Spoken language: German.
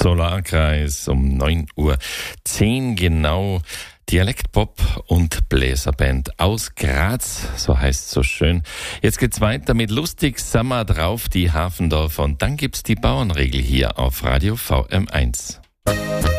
Solarkreis um 9:10 Uhr genau. Dialektpop und Bläserband aus Graz, so heißt es so schön. Jetzt geht's weiter mit Lustig Sommer drauf, die Hafendorfer, und dann gibt's die Bauernregel hier auf Radio VM1.